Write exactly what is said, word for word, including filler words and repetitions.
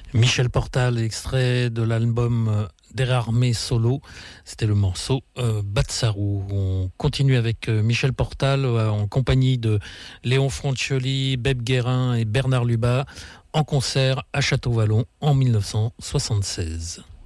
Michel Portal, extrait de l'album euh, Derarmé Solo, c'était le morceau euh, Batsarou. On continue avec euh, Michel Portal euh, en compagnie de Léon Froncioli, Beb Guérin et Bernard Lubat en concert à Château-Vallon en mille neuf cent soixante-seize.